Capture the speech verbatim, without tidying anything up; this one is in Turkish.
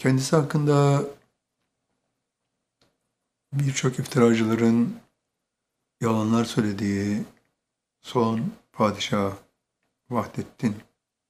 Kendisi hakkında birçok iftiracıların yalanlar söylediği son padişah Vahdettin